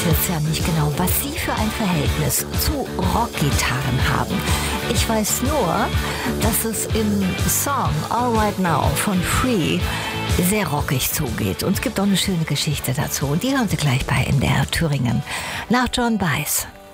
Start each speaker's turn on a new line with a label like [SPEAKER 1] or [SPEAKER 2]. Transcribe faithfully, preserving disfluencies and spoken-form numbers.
[SPEAKER 1] jetzt ja nicht genau, was Sie für ein Verhältnis zu Rockgitarren haben. Ich weiß nur, dass es im Song All Right Now von Free sehr rockig zugeht. Und es gibt auch eine schöne Geschichte dazu. Und die hören Sie gleich bei N D R Thüringen nach John Baez.